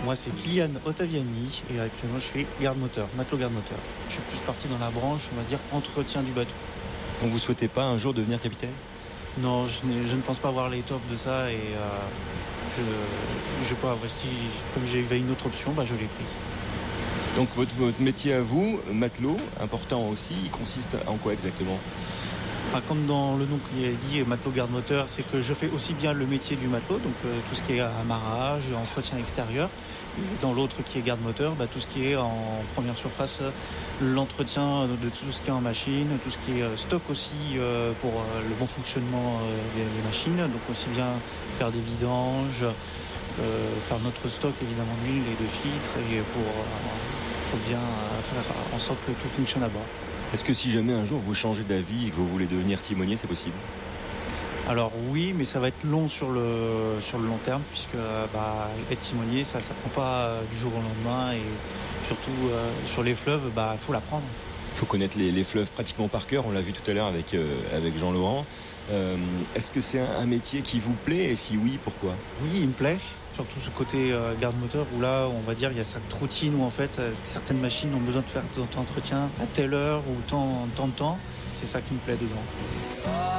Moi, c'est Kylian Ottaviani et actuellement, je suis garde-moteur, matelot garde-moteur. Je suis plus parti dans la branche, on va dire, entretien du bateau. Donc vous souhaitez pas un jour devenir capitaine ? Non, je ne pense pas avoir l'étoffe de ça et je pas. Si, comme j'avais une autre option, je l'ai pris. Donc votre métier à vous, matelot, important aussi, il consiste en quoi exactement ? Comme dans le nom qui est dit, matelot garde-moteur, c'est que je fais aussi bien le métier du matelot, donc tout ce qui est amarrage, entretien extérieur. Et dans l'autre qui est garde-moteur, tout ce qui est en première surface, l'entretien de tout ce qui est en machine, tout ce qui est stock aussi pour le bon fonctionnement des machines. Donc aussi bien faire des vidanges, faire notre stock évidemment d'huile et de filtres et pour bien faire en sorte que tout fonctionne à bord. Est-ce que si jamais un jour vous changez d'avis et que vous voulez devenir timonier, c'est possible ? Alors oui, mais ça va être long sur le long terme, puisque être timonier, ça prend pas du jour au lendemain, et surtout sur les fleuves, faut l'apprendre. Il faut connaître les fleuves pratiquement par cœur, on l'a vu tout à l'heure avec Jean-Laurent. Est-ce que c'est un métier qui vous plaît, et si oui, pourquoi ? Oui, il me plaît, surtout ce côté garde-moteur, où là, on va dire, il y a cette routine où en fait, certaines machines ont besoin de faire tant d'entretien à telle heure ou tant de temps. C'est ça qui me plaît dedans.